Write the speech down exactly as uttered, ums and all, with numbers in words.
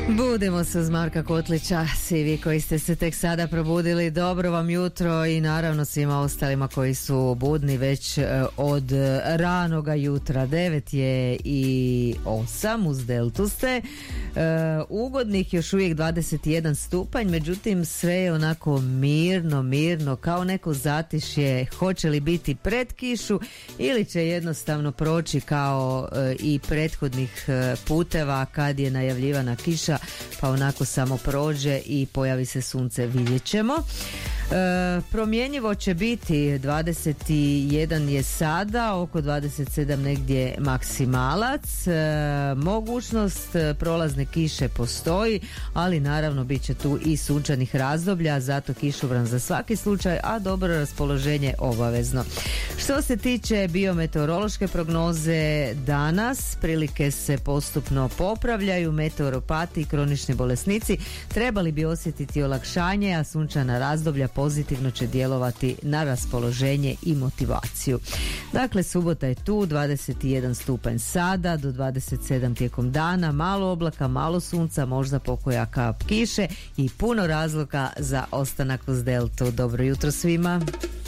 Budimo se uz Marka Kotlića, svi vi koji ste se tek sada probudili, dobro vam jutro i naravno svima ostalima koji su budni već od ranoga jutra. Devet je i osam, uz deltu ste. Ugodnih još uvijek dvadeset jedan stupanj, međutim sve je onako mirno, mirno, kao neko zatišje. Hoće li biti pred kišu ili će jednostavno proći kao i prethodnih puteva kad je najavljivana kiša, pa onako samo prođe i pojavi se sunce, vidjet ćemo. E, promjenjivo će biti, dvadeset jedan je sada, oko dvadeset sedam negdje maksimalac. E, mogućnost prolazne kiše postoji, ali naravno bit će tu i sunčanih razdoblja, zato kišobran za svaki slučaj, a dobro raspoloženje obavezno. Što se tiče biometeorološke prognoze, danas prilike se postupno popravljaju, meteoropati i kronični bolesnici trebali bi osjetiti olakšanje, a sunčana razdoblja pozitivno će djelovati na raspoloženje i motivaciju. Dakle, subota je tu, dvadeset jedan stupanj sada, do dvadeset sedam tijekom dana, malo oblaka, malo sunca, možda pokoja kap kiše i puno razloga za ostanak uz deltu. Dobro jutro svima.